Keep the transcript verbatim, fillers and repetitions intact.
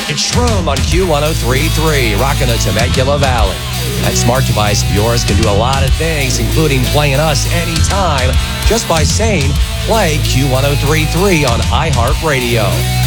It's Shroom on Q one oh three point three, rocking the Temecula Valley. That smart device of yours can do a lot of things, including playing us anytime, just by saying, play Q one oh three point three on iHeartRadio.